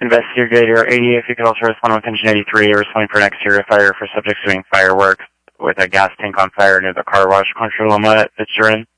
Investigator 80, if you could also respond with Engine 83, responding for an exterior fire for subjects doing fireworks with a gas tank on fire near the car wash, Contra Loma that you're in.